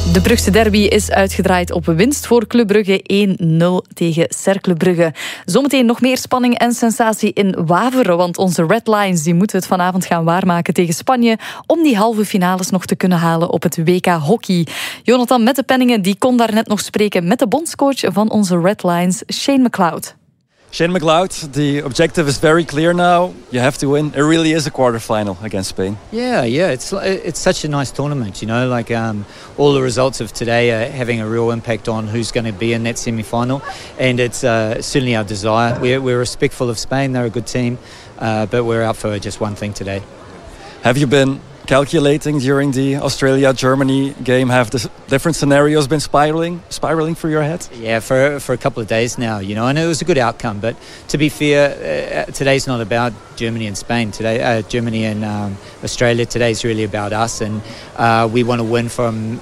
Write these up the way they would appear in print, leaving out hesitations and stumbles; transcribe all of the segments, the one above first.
De Brugse derby is uitgedraaid op winst voor Club Brugge 1-0 tegen Cercle Brugge. Zometeen nog meer spanning en sensatie in Waveren, want onze Red Lions die moeten het vanavond gaan waarmaken tegen Spanje om die halve finales nog te kunnen halen op het WK Hockey. Jonathan Mettepenningen die kon daar net nog spreken met de bondscoach van onze Red Lions, Shane McLeod. Shane McLeod, the objective is very clear now. You have to win. It really is a quarterfinal against Spain. Yeah. It's such a nice tournament, you know. Like all the results of today are having a real impact on who's going to be in that semi-final, and it's certainly our desire. We're respectful of Spain; they're a good team, but we're out for just one thing today. Have you been calculating during the Australia-Germany game? Have the different scenarios been spiraling through your head? Yeah, for a couple of days now, you know, and it was a good outcome. But to be fair, today's not about Germany and Spain. Today, Germany and Australia. Today's really about us, and we want to win from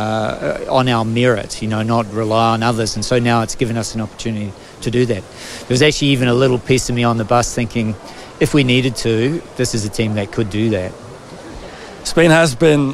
on our merit, you know, not rely on others. And so now it's given us an opportunity to do that. There was actually even a little piece of me on the bus thinking, if we needed to, this is a team that could do that. Spain has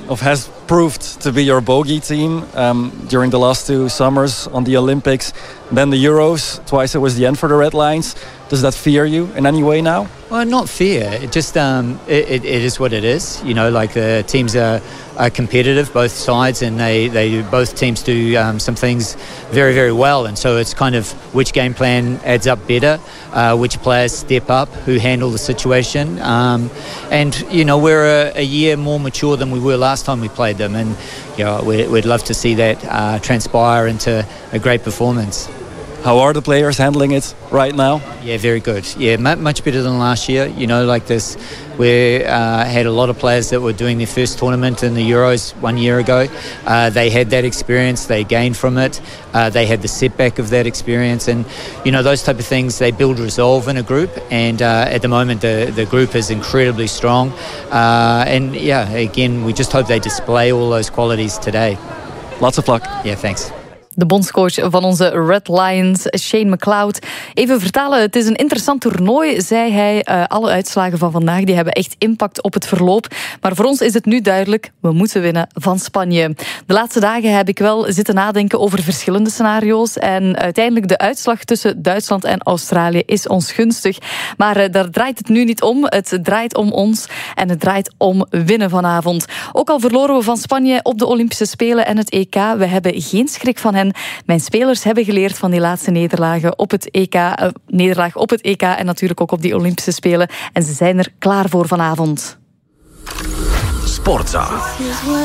proved to be your bogey team during the last two summers on the Olympics. Then the Euros, twice it was the end for the Red Lions. Does that fear you in any way now? Well, not fear. It just it is what it is. You know, like the teams are competitive, both sides, and they both teams do some things very, very well. And so it's kind of which game plan adds up better, which players step up, who handle the situation. And you know, we're a year more mature than we were last time we played them, and you know, we'd love to see that transpire into a great performance. How are the players handling it right now? Yeah, very good. Yeah, much better than last year. You know, like this, we had a lot of players that were doing their first tournament in the Euros 1 year ago. They had that experience. They gained from it. They had the setback of that experience. And, you know, those type of things, they build resolve in a group. And at the moment, the group is incredibly strong. And, yeah, again, we just hope they display all those qualities today. Lots of luck. Yeah, thanks. De bondscoach van onze Red Lions, Shane McLeod. Even vertalen, het is een interessant toernooi, zei hij. Alle uitslagen van vandaag die hebben echt impact op het verloop. Maar voor ons is het nu duidelijk, we moeten winnen van Spanje. De laatste dagen heb ik wel zitten nadenken over verschillende scenario's. En uiteindelijk de uitslag tussen Duitsland en Australië is ons gunstig. Maar daar draait het nu niet om. Het draait om ons en het draait om winnen vanavond. Ook al verloren we van Spanje op de Olympische Spelen en het EK, we hebben geen schrik van hen. Mijn spelers hebben geleerd van die laatste nederlaag op het EK en natuurlijk ook op die Olympische Spelen. En ze zijn er klaar voor vanavond. Sportza.